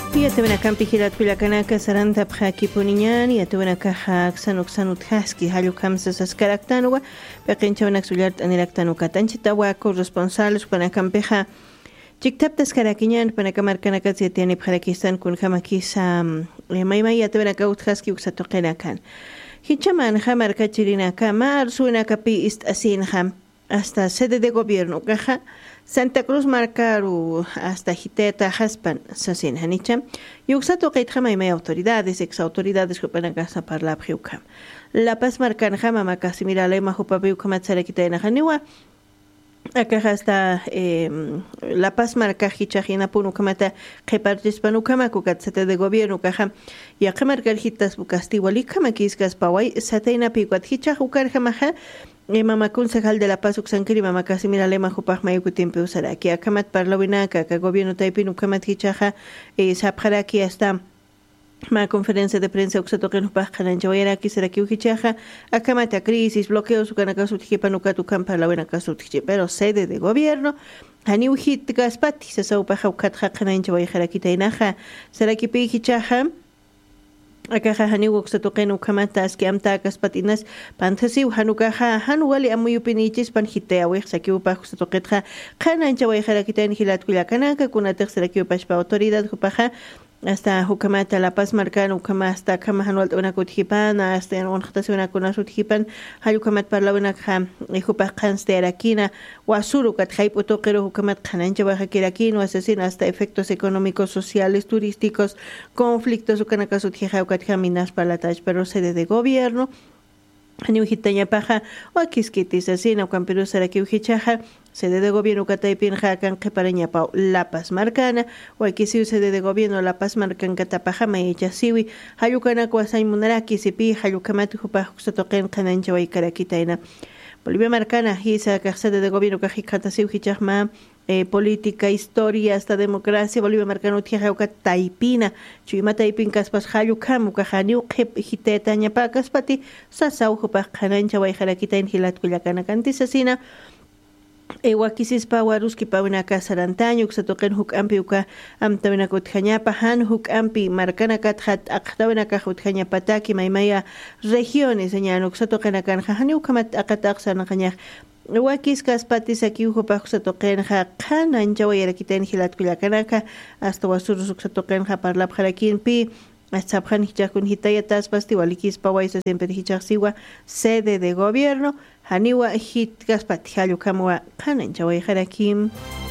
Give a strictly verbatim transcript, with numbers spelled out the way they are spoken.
يتبنى بحيلات بلاكناك سرنت بخاكي بونيان يتبنى كحاك سنوك سنوت خاسكي هالو كمسة سكراكتانو بقين تونك سوليرت أني لكتانو كتنش توا كورسبونسالش بنا كم بخا تكتب تسكراكينيان بنا كمر كنا كتيتيني بخلاكيستان كون كما كيسا ما ما يتبنى كوت خاسكي وكستوقينا كان هيتشمان خمر كتيرينا كما أرسونا كبي است أسين خم hasta sede de gobierno caja Santa Cruz marcaru hasta Jiteta Haspan sasin hanicha yuxato que jama y autoridades ex autoridades que para casa para la priuca La Paz marcan jama makasimira lema jupapiu kamatsara kitena haniwa acá hasta eh, La Paz marca hichajina punu kamata que participan kama kukatsete de gobierno caja y acá marcar hitas bucastiwali kama kiskas pawai satena piquat hichajukar jamaja E mama concejal de La Paz Uxankiri mama Casimira Lema Jupaj Mayuku Tiempo Usaraki Akamat Parlawinaka que gobierno Taipin Ukamat Hichaja e Sapjaraki hasta ma conferencia de prensa Uxatoken Jupaj Kananjawayaraki Saraki Uhichaja Akamat crisis bloqueos Ukanakasu Tijipanukatu Kam Parlawinakasu Tiji pero sede de gobierno Hani Uhit Gaspati Sasa Upaja Ukatja Kananjawayaraki Tainaja Saraki Pihichaja Acá hani wuxatoqen ukamata aski amta kaspatinas pantasi hanukaja hanuwali amuyupinichis panjitea wix saki upa wuxatoqetja qanancha wayjara kitan hilat kuyakanaka kuna tercera pashpa autoridad hupaja hasta hukamata La Paz marcan ukama hasta kama hanual una kutjipan hasta en un khtasuna kuna sutjipan halukamat parlawina kha hupaj qansterakina wasuru kat khayp utoqero hukamat qanancha wayjakirakin asesin hasta efectos económicos sociales turísticos conflictos ukanaka sutjija ukat minas palatach pero sede de gobierno Ani uhitaña paja o akiskitis asina o camperu saraki uhichaja sede de gobierno kataipin jacan qeparaña pau La Paz marcana o akisiu sede de gobierno La Paz marcan katapaja maicha siwi hayukana kwasay munaraki sipi hayukamatu hupa huxatoqen qanancha waykarakitaina Bolivia marcana hisa sede de gobierno kajikata siu hichajma Eh, política, historia, hasta democracia, Bolivia marcano tierra uka taipina, chuima taipin kaspas hayu kamu kahaniu kep hiteta nyapa kaspati sasau hupa kanancha wayjarakita en hilat kuyakana kantisasina e wakisis pa waruski pa una casa rantaño xatoqen huk ampi uka amtawena kutjañapa han huk ampi marcana kathat aqtawena kahutjaña pataki maymaya regiones señano xatoqen kan haniu kamat aqataqsan qañaj Wakis kaspatis aquí ujupa xatoqen ja qanan chawayarakitan hilat kuyakanaka hasta wasuru xatoqen ja parlab jarakin pi hasta bjan hichakun hitayatas pasti walikis pawaisa siempre hichaksiwa sede de gobierno haniwa hit kaspati halu kamwa qanan chawayarakin